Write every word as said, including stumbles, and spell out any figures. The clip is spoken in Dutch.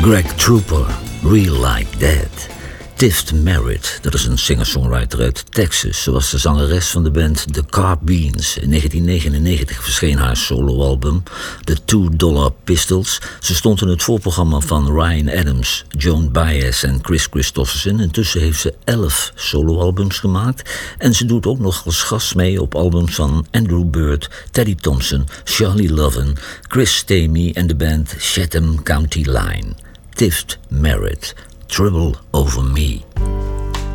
Greg Trooper, Real Like That. Tift Merritt, dat is een singer-songwriter uit Texas. Ze was de zangeres van de band The Car Beans. In negentien negenennegentig verscheen haar soloalbum The Two Dollar Pistols. Ze stond in het voorprogramma van Ryan Adams, Joan Baez en Chris Christopherson. Intussen heeft ze elf soloalbums gemaakt. En ze doet ook nog als gast mee op albums van Andrew Bird, Teddy Thompson, Charlie Lovin, Chris Stamey en de band Chatham County Line. Tift Merritt, Trouble Over Me.